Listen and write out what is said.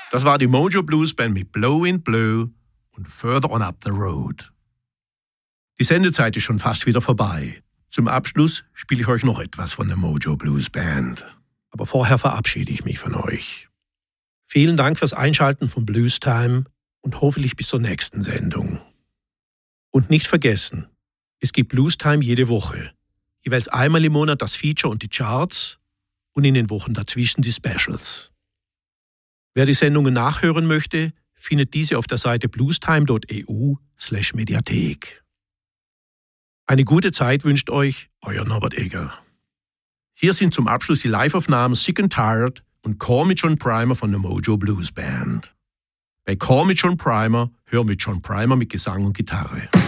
Das war die Mojo Blues Band mit Blow Wind Blow und Further on Up the Road. Die Sendezeit ist schon fast wieder vorbei. Zum Abschluss spiele ich euch noch etwas von der Mojo Blues Band. Aber vorher verabschiede ich mich von euch. Vielen Dank fürs Einschalten von Blues Time und hoffentlich bis zur nächsten Sendung. Und nicht vergessen, es gibt Blues Time jede Woche. Jeweils einmal im Monat das Feature und die Charts und in den Wochen dazwischen die Specials. Wer die Sendungen nachhören möchte, findet diese auf der Seite bluestime.eu/Mediathek. Eine gute Zeit wünscht euch euer Norbert Egger. Hier sind zum Abschluss die Live-Aufnahmen Sick and Tired und Call Me John Primer von der Mojo Blues Band. Bei Call Me John Primer hören wir John Primer mit Gesang und Gitarre.